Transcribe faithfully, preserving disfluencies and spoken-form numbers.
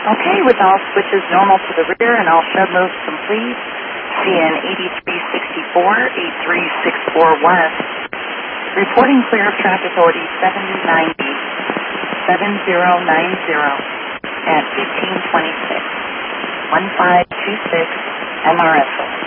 Okay, with all switches normal to the rear and all shove moves complete, C N eighty-three sixty-four, eighty-three sixty-four West, reporting clear of traffic authority seventy ninety, seventy ninety at fifteen twenty-six, one five two six M R S O.